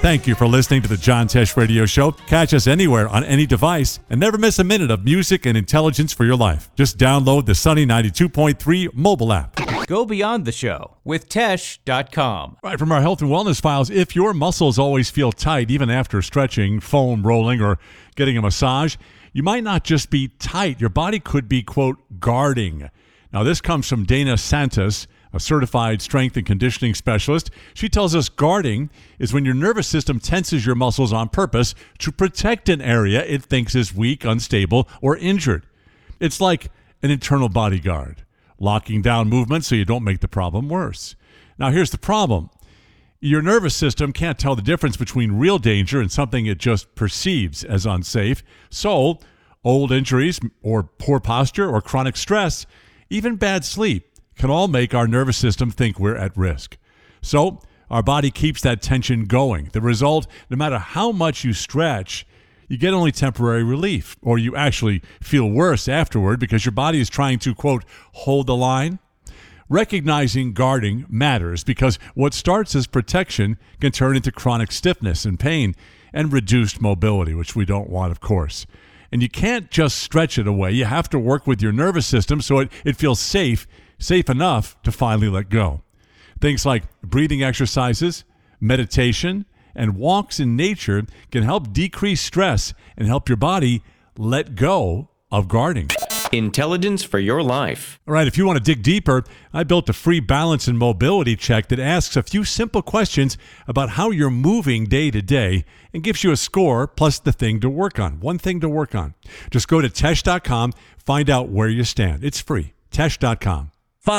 Thank you for listening to the John Tesh Radio Show. Catch us anywhere on any device and never miss a minute of music and intelligence for your life. Just download the Sunny 92.3 mobile app. Go beyond the show with Tesh.com. Right, from our health and wellness files, if your muscles always feel tight, even after stretching, foam rolling, or getting a massage, you might not just be tight. Your body could be, quote, guarding. Now, this comes from Dana Santos, a certified strength and conditioning specialist. She tells us guarding is when your nervous system tenses your muscles on purpose to protect an area it thinks is weak, unstable, or injured. It's like an internal bodyguard, locking down movement so you don't make the problem worse. Now, here's the problem. Your nervous system can't tell the difference between real danger and something it just perceives as unsafe. So, old injuries or poor posture or chronic stress, even bad sleep, can all make our nervous system think we're at risk. So, our body keeps that tension going. The result, no matter how much you stretch, you get only temporary relief, or you actually feel worse afterward because your body is trying to, quote, hold the line. Recognizing guarding matters because what starts as protection can turn into chronic stiffness and pain and reduced mobility, which we don't want, of course. And you can't just stretch it away. You have to work with your nervous system so it feels safe enough to finally let go. Things like breathing exercises, meditation, and walks in nature can help decrease stress and help your body let go of guarding. Intelligence for your life. All right, if you want to dig deeper, I built a free balance and mobility check that asks a few simple questions about how you're moving day to day and gives you a score plus the thing to work on. One thing to work on. Just go to Tesh.com, find out where you stand. It's free. Tesh.com.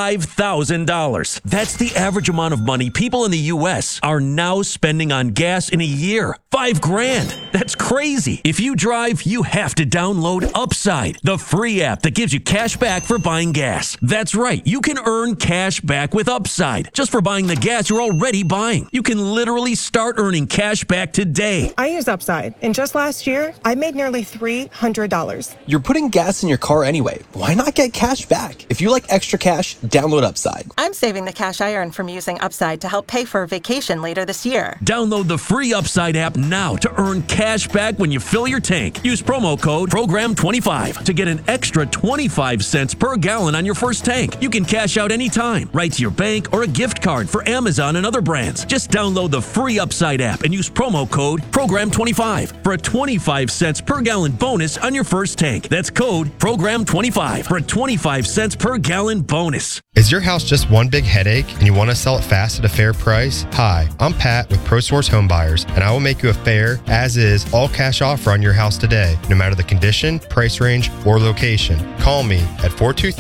$5,000. That's the average amount of money people in the U.S. are now spending on gas in a year. $5,000. That's crazy. If you drive, you have to download Upside, the free app that gives you cash back for buying gas. That's right. You can earn cash back with Upside just for buying the gas you're already buying. You can literally start earning cash back today. I use Upside, and just last year, I made nearly $300. You're putting gas in your car anyway. Why not get cash back? If you like extra cash, download Upside. I'm saving the cash I earn from using Upside to help pay for a vacation later this year. Download the free Upside app now to earn cash back when you fill your tank. Use promo code PROGRAM25 to get an extra 25 cents per gallon on your first tank. You can cash out anytime, right to your bank or a gift card for Amazon and other brands. Just download the free Upside app and use promo code PROGRAM25 for a 25 cents per gallon bonus on your first tank. That's code PROGRAM25 for a 25 cents per gallon bonus. Is your house just one big headache and you want to sell it fast at a fair price? Hi, I'm Pat with ProSource Home Buyers, and I will make you a fair, as-is, all-cash offer on your house today, no matter the condition, price range, or location. Call me at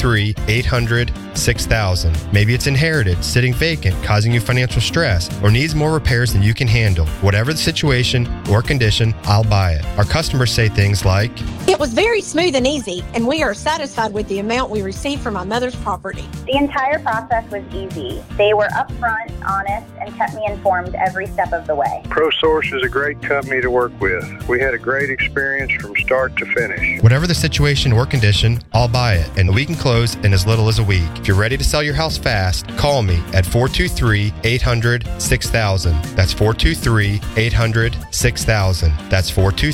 423-800-6000. Maybe it's inherited, sitting vacant, causing you financial stress, or needs more repairs than you can handle. Whatever the situation or condition, I'll buy it. Our customers say things like, "It was very smooth and easy, and we are satisfied with the amount we received from my mother's property." The entire process was easy. They were upfront, honest, and kept me informed every step of the way. ProSource is a great company to work with. We had a great experience from start to finish. Whatever the situation or condition, I'll buy it, and we can close in as little as a week. If you're ready to sell your house fast, call me at 423-800-6000. That's 423-800-6000. That's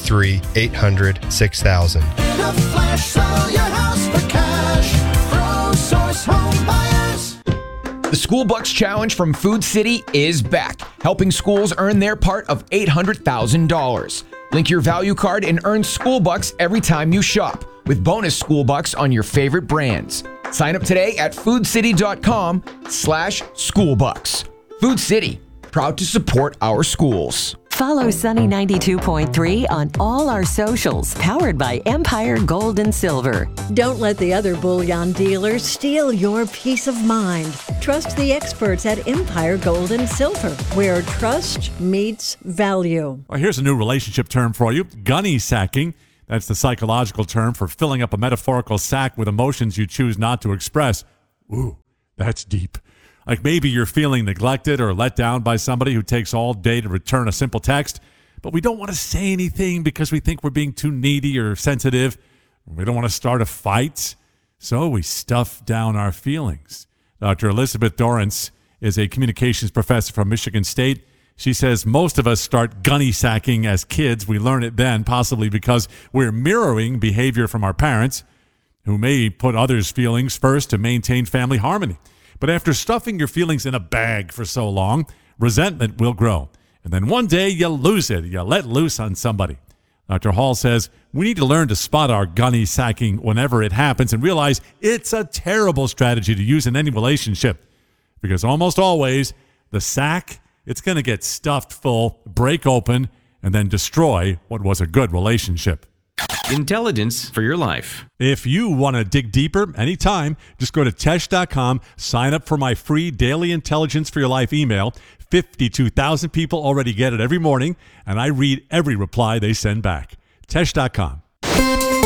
423-800-6000. In a flash, sell your house for cash. ProSource Home Buyers. The School Bucks Challenge from Food City is back, helping schools earn their part of $800,000. Link your value card and earn School Bucks every time you shop, with bonus School Bucks on your favorite brands. Sign up today at foodcity.com/schoolbucks. Food City, proud to support our schools. Follow Sunny 92.3 on all our socials, powered by Empire Gold and Silver. Don't let the other bullion dealers steal your peace of mind. Trust the experts at Empire Gold and Silver, where trust meets value. Well, here's a new relationship term for you, gunny sacking. That's the psychological term for filling up a metaphorical sack with emotions you choose not to express. Ooh, that's deep. Like maybe you're feeling neglected or let down by somebody who takes all day to return a simple text, but we don't want to say anything because we think we're being too needy or sensitive. We don't want to start a fight, so we stuff down our feelings. Dr. Elizabeth Dorrance is a communications professor from Michigan State, She says most of us start gunny sacking as kids. We learn it then, possibly because we're mirroring behavior from our parents, who may put others' feelings first to maintain family harmony. But after stuffing your feelings in a bag for so long, resentment will grow. And then one day you lose it. You let loose on somebody. Dr. Hall says we need to learn to spot our gunny sacking whenever it happens and realize it's a terrible strategy to use in any relationship. Because almost always, the sack, it's going to get stuffed full, break open, and then destroy what was a good relationship. Intelligence for your life. If you want to dig deeper anytime, just go to Tesh.com, sign up for my free daily Intelligence for Your Life email. 52,000 people already get it every morning, and I read every reply they send back. Tesh.com.